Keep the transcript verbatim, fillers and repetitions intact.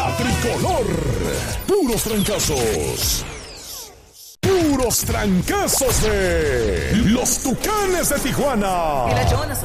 la tricolor. Puros trancazos. Puros trancazos de los Tucanes de Tijuana.